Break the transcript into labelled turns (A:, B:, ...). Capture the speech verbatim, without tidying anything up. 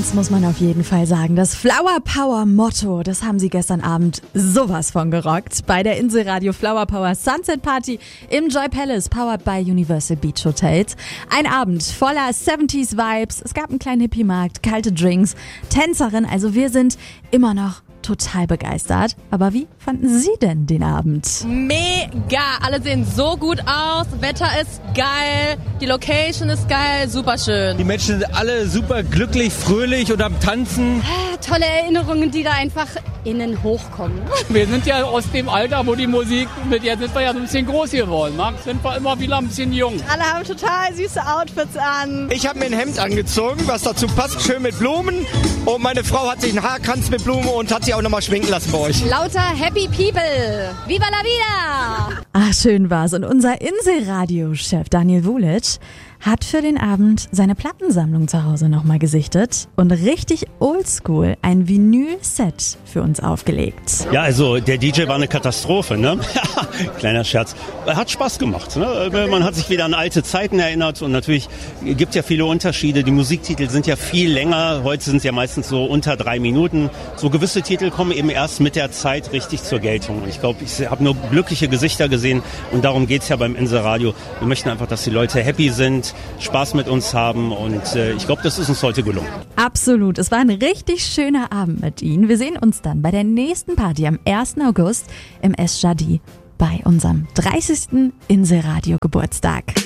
A: Eins muss man auf jeden Fall sagen, das Flower Power Motto, das haben sie gestern Abend sowas von gerockt. Bei der Inselradio Flower Power Sunset Party im Joy Palace, powered by Universal Beach Hotels. Ein Abend voller siebziger Vibes, es gab einen kleinen Hippie-Markt, kalte Drinks, Tänzerin, also wir sind immer noch total begeistert. Aber wie fanden Sie denn den Abend?
B: Mega! Alle sehen so gut aus, Wetter ist geil, die Location ist geil, super schön.
C: Die Menschen sind alle super glücklich, fröhlich und am Tanzen.
D: Tolle Erinnerungen, die da einfach innen hochkommen.
E: Wir sind ja aus dem Alter, wo die Musik, mit der sind wir ja so ein bisschen groß geworden. Ne? Sind wir immer wieder ein bisschen jung.
F: Alle haben total süße Outfits an.
C: Ich habe mir ein Hemd angezogen, was dazu passt, schön mit Blumen. Und meine Frau hat sich einen Haarkranz mit Blumen und hat sich auch nochmal schminken lassen bei euch.
D: Lauter Happy People. Viva la vida!
A: Ach, schön war's. Und unser Inselradio-Chef Daniel Vulic hat für den Abend seine Plattensammlung zu Hause nochmal gesichtet und richtig oldschool ein Vinyl-Set für uns aufgelegt.
G: Ja, also der D J war eine Katastrophe, ne? Kleiner Scherz. Hat Spaß gemacht, ne? Man hat sich wieder an alte Zeiten erinnert und natürlich gibt ja viele Unterschiede. Die Musiktitel sind ja viel länger. Heute sind es ja meistens so unter drei Minuten. So gewisse Titel kommen eben erst mit der Zeit richtig zur Geltung. Und ich glaube, ich habe nur glückliche Gesichter gesehen und darum geht's ja beim Inselradio. Wir möchten einfach, dass die Leute happy sind, Spaß mit uns haben und äh, ich glaube, das ist uns heute gelungen.
A: Absolut, es war ein richtig schöner Abend mit Ihnen. Wir sehen uns dann bei der nächsten Party am ersten August im Es Jadi bei unserem dreißigsten Inselradio Geburtstag.